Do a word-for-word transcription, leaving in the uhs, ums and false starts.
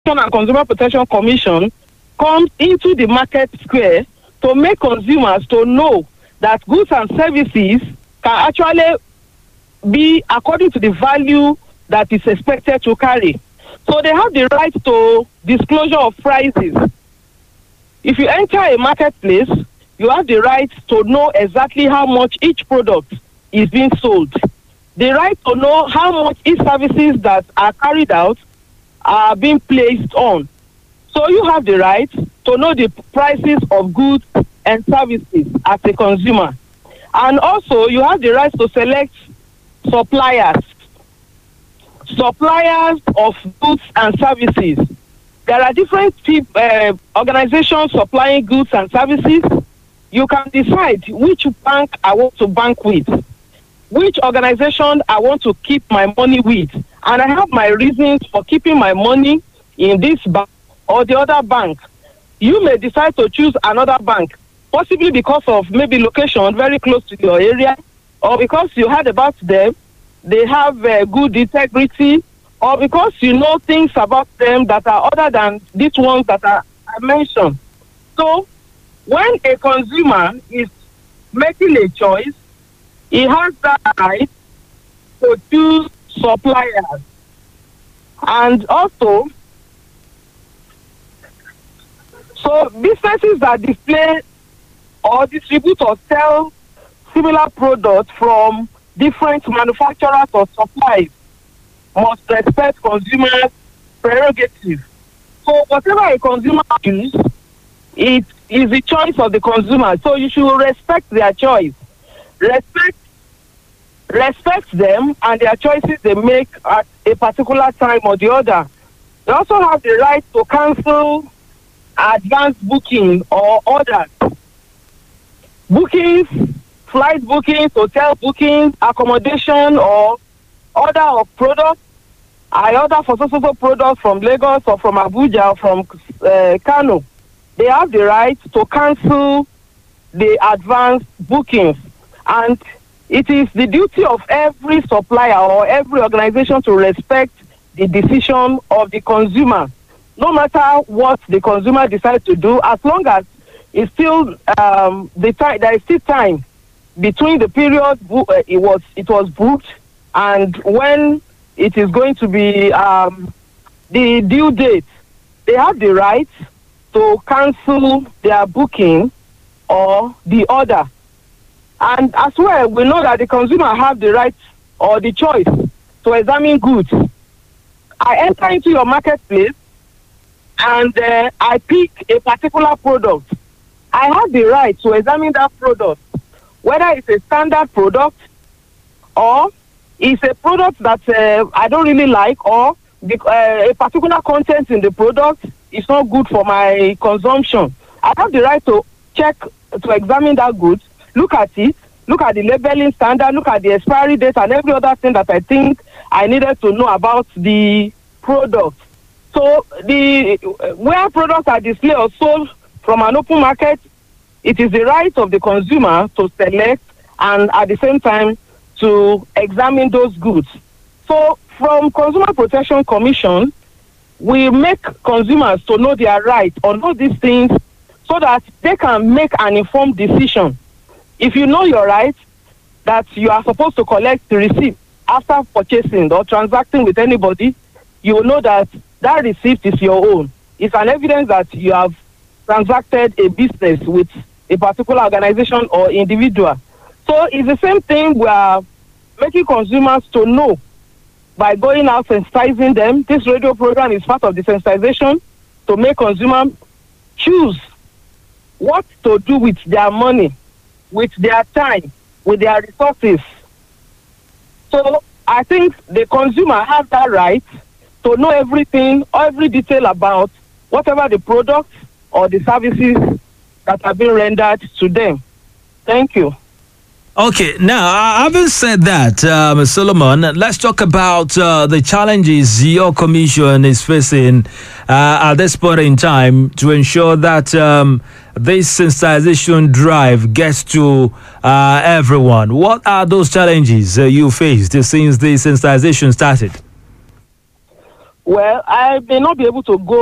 and Consumer Protection Commission comes into the market square to make consumers to know that goods and services can actually be according to the value that is expected to carry. So they have the right to disclosure of prices. If you enter a marketplace, you have the right to know exactly how much each product is being sold. The right to know how much each services that are carried out are being placed on. So you have the right to know the prices of goods and services as a consumer. And also you have the right to select suppliers. Suppliers of goods and services. There are different uh, organizations supplying goods and services. You can decide which bank I want to bank with, which organization I want to keep my money with. And I have my reasons for keeping my money in this bank or the other bank. You may decide to choose another bank, possibly because of maybe location very close to your area, or because you heard about them, they have uh, good integrity, or because you know things about them that are other than these ones that are, I mentioned. So when a consumer is making a choice, he has that right to choose suppliers. And also, so businesses that display or distribute or sell similar products from different manufacturers or suppliers must respect consumers' prerogative. So whatever a consumer chooses, it is the choice of the consumer. So you should respect their choice. Respect respect them and their choices they make at a particular time or the other. They also have the right to cancel advance booking or orders. Bookings, flight bookings, hotel bookings, accommodation, or order of products. I order for so-so products from Lagos or from Abuja or from uh, Kano. They have the right to cancel the advance bookings. And it is the duty of every supplier or every organization to respect the decision of the consumer. No matter what the consumer decides to do, as long as it's still um, the time, there is still time between the period uh, it was it was booked and when it is going to be um, the due date. They have the right to cancel their booking or the order. And as well, we know that the consumer have the right or the choice to examine goods. I enter into your marketplace and uh, I pick a particular product. I have the right to examine that product, whether it's a standard product or it's a product that uh, I don't really like, or the, uh, a particular content in the product is not good for my consumption. I have the right to check, to examine that good, look at it, look at the labeling standard, look at the expiry date and every other thing that I think I needed to know about the product. So the where products are displayed or sold from an open market, it is the right of the consumer to select and at the same time to examine those goods. So from Consumer Protection Commission, we make consumers to know their right or know these things so that they can make an informed decision. If you know your right, that you are supposed to collect the receipt after purchasing or transacting with anybody, you will know that that receipt is your own. It's an evidence that you have transacted a business with a particular organization or individual. So it's the same thing we are making consumers to know by going out sensitizing them. This radio program is part of the sensitization to make consumers choose what to do with their money, with their time, with their resources. So I think the consumer has that right to know everything, every detail about whatever the products or the services that are being rendered to them. Thank you. Okay, now, having said that, um, Solomon, let's talk about uh, the challenges your commission is facing uh, at this point in time to ensure that um, this sensitization drive gets to uh, everyone. What are those challenges uh, you faced since the sensitization started? Well, I may not be able to go